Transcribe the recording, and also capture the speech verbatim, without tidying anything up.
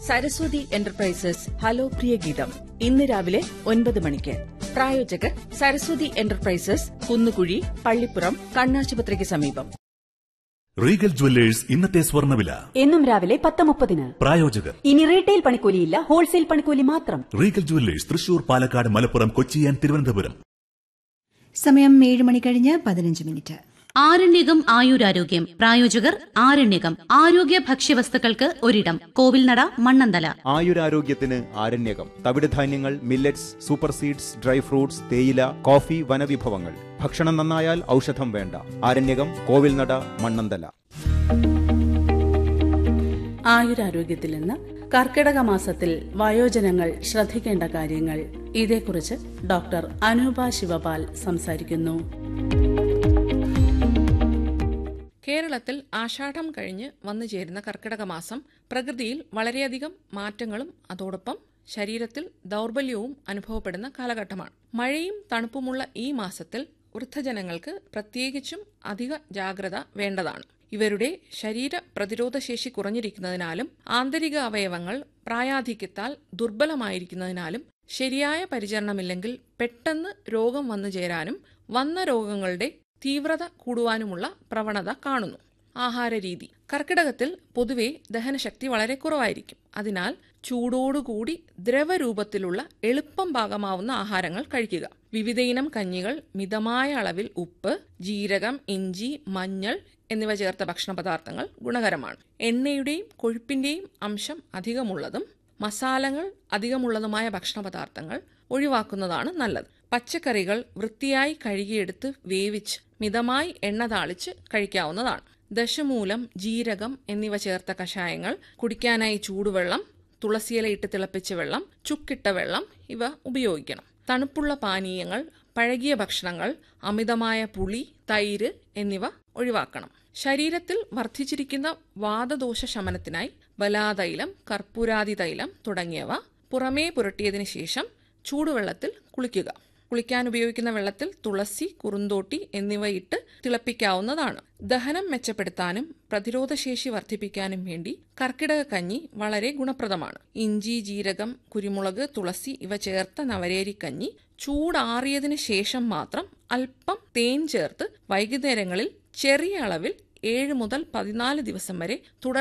Saraswati enterprises hello പ്രിയ ഗീതം ഇന്ന് രാവിലെ ഒൻപത് മണിക്ക്. പ്രായോജകർ സരസ്വതി എന്റർപ്രൈസസ്, കുന്നുകുഴി, പള്ളിപ്പുറം, കണ്ണാശുപത്രിക്ക് സമീപം. റീഗൽ ജുവല്ലേഴ്സ് ഇന്നത്തെ സ്വർണ്ണവില എന്നും രാവിലെ പത്ത് മുപ്പതിന്. പ്രായോജകർ ഇനി റീറ്റെയിൽ പണിക്കൂലിയില്ല, ഹോൾസെയിൽ പണിക്കൂലി മാത്രം. Regal jewellers Thrissur, Palakkad, Malappuram, Kochi and Thiruvananthapuram. സമയം ഏഴ് മണി കഴിഞ്ഞ് പതിനഞ്ച് മിനിറ്റ്. ആരണ്യകം ആയുരാരോഗ്യം പ്രായോജകർ ആരണ്യകം ആരോഗ്യ ഭക്ഷ്യവസ്തുക്കൾക്ക് ഒരിടം. Kovilnada, Mannanthala. ആയുരാരോഗ്യത്തിന് Aryanayakam. തവിടുധാന്യങ്ങൾ, millets, super seeds, dry fruits, തേയില, കോഫി, വനവിഭവങ്ങൾ. ഭക്ഷണം നന്നായാൽ ഔഷധം വേണ്ട. ആരണ്യകം, കോവിൽനട, മണ്ണന്തല. ആയുരാരോഗ്യത്തിൽ നിന്ന് കർക്കിടക മാസത്തിൽ വയോജനങ്ങൾ ശ്രദ്ധിക്കേണ്ട കാര്യങ്ങൾ, ഇതേക്കുറിച്ച് ഡോക്ടർ അനൂപ ശിവപാൽ സംസാരിക്കുന്നു. കേരളത്തിൽ ആഷാഢം കഴിഞ്ഞ് വന്നു ചേരുന്ന കർക്കിടക മാസം പ്രകൃതിയിൽ വളരെയധികം മാറ്റങ്ങളും അതോടൊപ്പം ശരീരത്തിൽ ദൗർബല്യവും അനുഭവപ്പെടുന്ന കാലഘട്ടമാണ്. മഴയും തണുപ്പുമുള്ള ഈ മാസത്തിൽ വൃദ്ധജനങ്ങൾക്ക് പ്രത്യേകിച്ചും അധിക ജാഗ്രത വേണ്ടതാണ്. ഇവരുടെ ശരീര പ്രതിരോധശേഷി കുറഞ്ഞിരിക്കുന്നതിനാലും ആന്തരിക അവയവങ്ങൾ പ്രായാധിക്യത്താൽ ദുർബലമായിരിക്കുന്നതിനാലും ശരിയായ പരിചരണമില്ലെങ്കിൽ പെട്ടെന്ന് രോഗം വന്നു ചേരാനും വന്ന രോഗങ്ങളുടെ തീവ്രത കൂടുവാനുമുള്ള പ്രവണത കാണുന്നു. ആഹാരരീതി. കർക്കിടകത്തിൽ പൊതുവെ ദഹനശക്തി വളരെ കുറവായിരിക്കും. അതിനാൽ ചൂടോടുകൂടി ദ്രവരൂപത്തിലുള്ള എളുപ്പം പാകമാവുന്ന ആഹാരങ്ങൾ കഴിക്കുക. വിവിധയിനം കഞ്ഞികൾ, മിതമായ അളവിൽ ഉപ്പ്, ജീരകം, ഇഞ്ചി, മഞ്ഞൾ എന്നിവ ചേർത്ത ഭക്ഷണ പദാർത്ഥങ്ങൾ ഗുണകരമാണ്. എണ്ണയുടെയും കൊഴുപ്പിന്റെയും അംശം അധികമുള്ളതും മസാലകൾ അധികമുള്ളതുമായ ഭക്ഷണ പദാർത്ഥങ്ങൾ ഒഴിവാക്കുന്നതാണ് നല്ലത്. പച്ചക്കറികൾ വൃത്തിയായി കഴുകിയെടുത്ത് വേവിച്ച് മിതമായി എണ്ണ താളിച്ച് കഴിക്കാവുന്നതാണ്. ദശമൂലം, ജീരകം എന്നിവ ചേർത്ത കഷായങ്ങൾ, കുടിക്കാനായി ചൂടുവെള്ളം, തുളസിയിലയിട്ട് തിളപ്പിച്ച വെള്ളം, ചുക്കിട്ട വെള്ളം ഇവ ഉപയോഗിക്കണം. തണുപ്പുള്ള പാനീയങ്ങൾ, പഴകിയ ഭക്ഷണങ്ങൾ, അമിതമായ പുളി, തൈര് എന്നിവ ഒഴിവാക്കണം. ശരീരത്തിൽ വർദ്ധിച്ചിരിക്കുന്ന വാതദോഷ ശമനത്തിനായി ബലാതൈലം, കർപ്പൂരാതി തൈലം തുടങ്ങിയവ പുറമേ പുരട്ടിയതിനു ശേഷം ചൂടുവെള്ളത്തിൽ കുളിക്കുക. കുളിക്കാൻ ഉപയോഗിക്കുന്ന വെള്ളത്തിൽ തുളസി, കുറുന്തോട്ടി എന്നിവ ഇട്ട് തിളപ്പിക്കാവുന്നതാണ്. ദഹനം മെച്ചപ്പെടുത്താനും പ്രതിരോധശേഷി വർദ്ധിപ്പിക്കാനും വേണ്ടി കർക്കിടക കഞ്ഞി വളരെ ഗുണപ്രദമാണ്. ഇഞ്ചി, ജീരകം, കുരുമുളക്, തുളസി ഇവ ചേർത്ത നവരേരിക്കഞ്ഞി ചൂടാറിയതിനു ശേഷം മാത്രം അല്പം തേൻ ചേർത്ത് വൈകുന്നേരങ്ങളിൽ ചെറിയ അളവിൽ ഏഴ് മുതൽ പതിനാല് ദിവസം വരെ തുടർ